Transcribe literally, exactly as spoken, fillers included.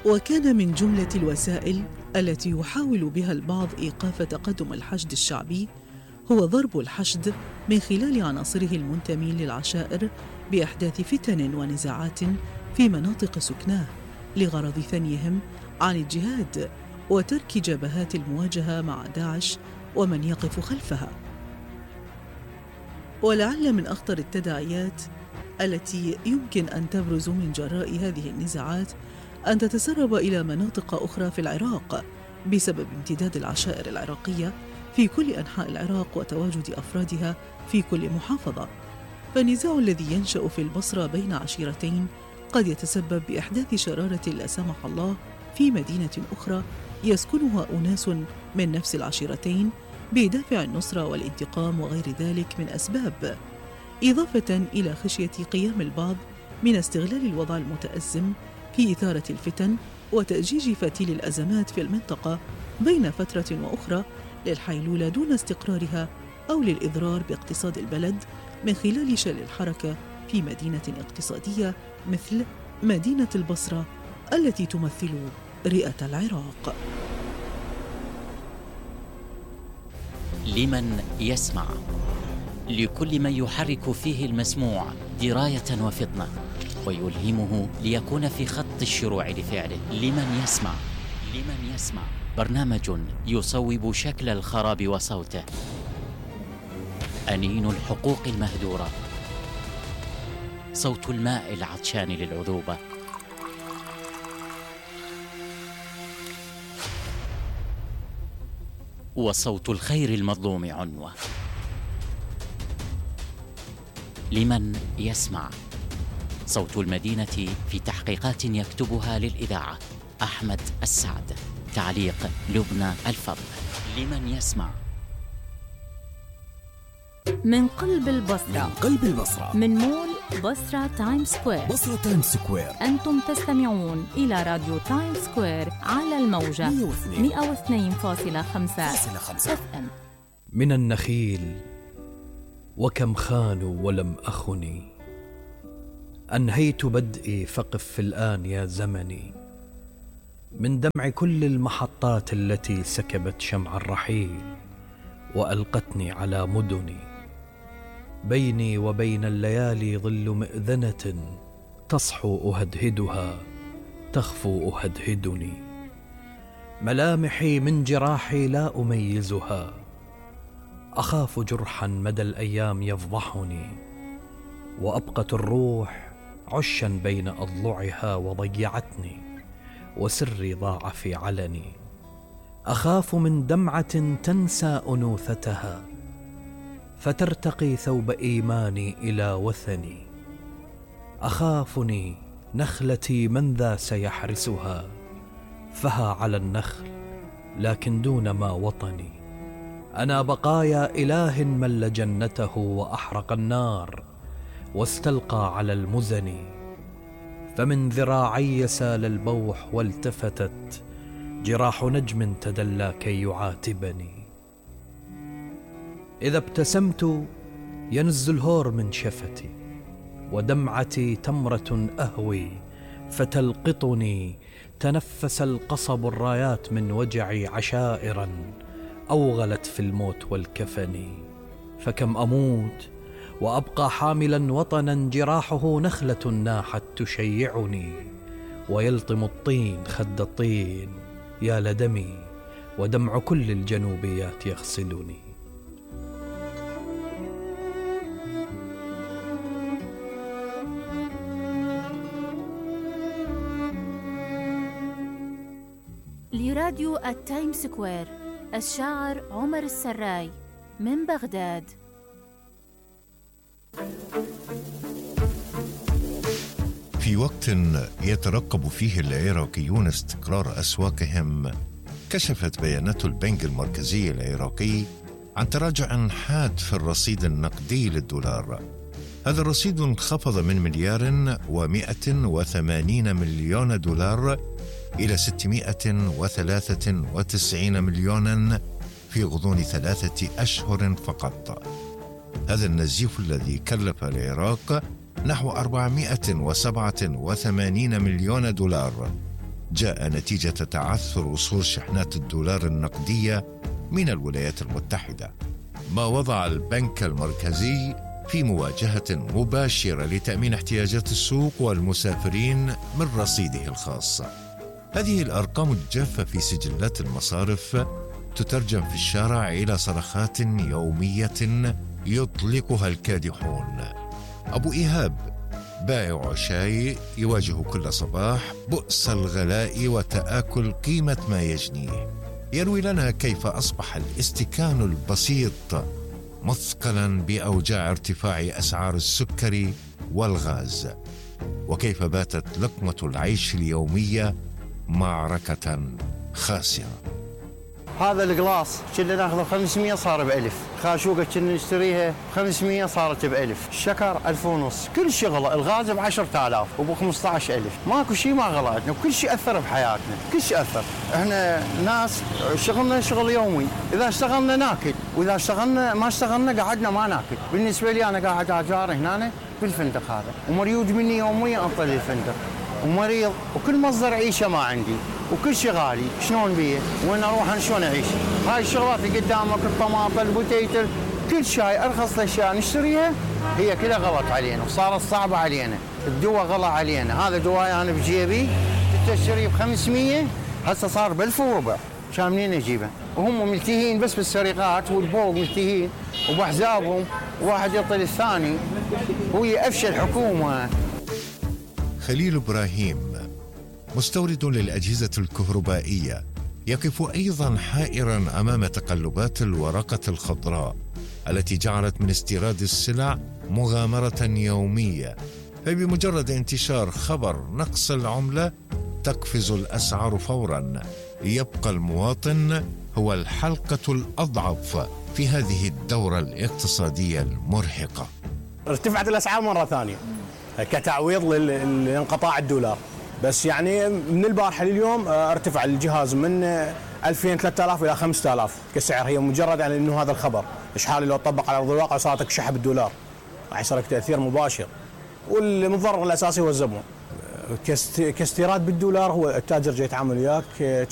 وكان من جملة الوسائل التي يحاول بها البعض إيقاف تقدم الحشد الشعبي هو ضرب الحشد من خلال عناصره المنتمين للعشائر بإحداث فتن ونزاعات في مناطق سكناه لغرض ثنيهم عن الجهاد وترك جبهات المواجهة مع داعش ومن يقف خلفها. ولعل من أخطر التداعيات التي يمكن أن تبرز من جراء هذه النزاعات أن تتسرب إلى مناطق أخرى في العراق بسبب امتداد العشائر العراقية في كل أنحاء العراق وتواجد أفرادها في كل محافظة. فالنزاع الذي ينشأ في البصرة بين عشيرتين قد يتسبب بإحداث شرارة لا سمح الله في مدينة أخرى يسكنها أناس من نفس العشيرتين بدافع النصرة والانتقام وغير ذلك من أسباب، إضافة إلى خشية قيام البعض من استغلال الوضع المتأزم في إثارة الفتن وتأجيج فتيل الأزمات في المنطقة بين فترة وأخرى للحيلولة دون استقرارها أو للإضرار باقتصاد البلد من خلال شل الحركة في مدينة اقتصادية مثل مدينة البصرة التي تمثل رئة العراق. لمن يسمع، لكل من يحرك فيه المسموع دراية وفطنة ويلهمه ليكون في خط الشروع لفعله. لمن يسمع، لمن يسمع برنامج يصوب شكل الخراب وصوته، أنين الحقوق المهدورة، صوت الماء العطشان للعذوبة، وصوت الخير المظلوم عنوة. لمن يسمع، صوت المدينة في تحقيقات يكتبها للإذاعة أحمد السعد، تعليق لبنى الفضل. لمن يسمع، من قلب البصرة، من قلب البصرة، من مول بصرة تايم سكوير. بصرة تايم سكوير، أنتم تستمعون إلى راديو تايم سكوير على الموجة مئة واثنين فاصلة خمسة اف ام. من النخيل وكم خانوا ولم أخني، أنهيت بدئي فقف الآن يا زمني. من دمع كل المحطات التي سكبت شمع الرحيل وألقتني على مدني، بيني وبين الليالي ظل مئذنة تصحو أهدهدها تخفو أهدهدني. ملامحي من جراحي لا أميزها، أخاف جرحا مدى الأيام يفضحني، وأبقت الروح عشا بين أضلعها وضيعتني، وسري ضاع في علني. أخاف من دمعة تنسى أنوثتها فترتقي ثوب إيماني إلى وثني. أخافني نخلتي من ذا سيحرسها، فها على النخل لكن دون ما وطني. أنا بقايا إله مل جنته وأحرق النار واستلقى على المزن. فمن ذراعي سال البوح والتفتت جراح نجم تدلى كي يعاتبني. إذا ابتسمت ينز الهور من شفتي، ودمعتي تمرة أهوي فتلقطني. تنفس القصب الرايات من وجعي عشائرا أوغلت في الموت والكفن. فكم أموت وأبقى حاملا وطنا جراحه نخلة ناحت تشيعني، ويلطم الطين خد الطين يا لدمي، ودمع كل الجنوبيات يغسلني. لراديو التايم سكوير، الشاعر عمر السراي من بغداد. في وقت يترقب فيه العراقيون استقرار أسواقهم، كشفت بيانات البنك المركزي العراقي عن تراجع حاد في الرصيد النقدي للدولار. هذا الرصيد انخفض من مليار ومئة وثمانين مليون دولار إلى ستمائة وثلاثة وتسعين مليونا في غضون ثلاثة أشهر فقط. هذا النزيف الذي كلف العراق نحو أربعمائة وسبعة وثمانين مليون دولار جاء نتيجة تعثر وصول شحنات الدولار النقدية من الولايات المتحدة، ما وضع البنك المركزي في مواجهة مباشرة لتأمين احتياجات السوق والمسافرين من رصيده الخاص. هذه الأرقام الجافة في سجلات المصارف تترجم في الشارع إلى صرخات يومية يطلقها الكادحون. أبو إيهاب بائع شاي يواجه كل صباح بؤس الغلاء وتآكل قيمة ما يجنيه. يروي لنا كيف أصبح الاستكان البسيط مثقلا بأوجاع ارتفاع أسعار السكر والغاز، وكيف باتت لقمة العيش اليومية معركة خاسرة. هذا القلاص كنا ناخذه خمسمية صار بألف، خاشوقة كنا نشتريها خمسمية صارت بألف، الشكر ألف ونص، كل شيء غلى، الغاز بعشرة آلاف وبخمسطعش ألف، ماكو شيء ما غلى عندنا وكل شيء أثر بحياتنا، كل شيء أثر. احنا ناس شغلنا شغل يومي، إذا اشتغلنا ناكل، وإذا اشتغلنا ما اشتغلنا قعدنا ما ناكل. بالنسبة لي أنا قاعد أجار هنا بالفندق هذا، ومريوج مني يوميا أنطل الفندق، ومريض وكل مصدر عيشة ما عندي، وكل شيء غالي، شلون بيه؟ وين اروح انا شلون اعيش؟ هاي الشغلات اللي قدامك، الطماطم، البوتيتل، كل شيء ارخص الاشياء نشتريها هي كلها غلط علينا وصارت صعبه علينا، الدواء غلى علينا، هذا دواء انا بجيبي تشتريه ب خمسمية هسه صار ب ألف وربع، كان منين اجيبه؟ وهم ملتهين بس بالسرقات والبوق ملتهين وبحزابهم، واحد يطل الثاني، وهي افشل حكومه. خليل إبراهيم مستورد للأجهزة الكهربائية يقف أيضا حائرا أمام تقلبات الورقة الخضراء التي جعلت من استيراد السلع مغامرة يومية، فبمجرد انتشار خبر نقص العملة تقفز الأسعار فورا، ليبقى المواطن هو الحلقة الأضعف في هذه الدورة الاقتصادية المرهقة. ارتفعت الأسعار مرة ثانية كتعويض لانقطاع الدولار، بس يعني من البارحة لليوم ارتفع الجهاز من ألفين ثلاثة آلاف إلى خمسة آلاف كسعر. هي مجرد يعني إنه هذا الخبر إشحالي لو طبق على أرض الواقع صارت شحب الدولار راح يصير لك تأثير مباشر، والمتضرر الأساسي هو الزبون. كاستيراد بالدولار هو التاجر جاي يتعامل وياك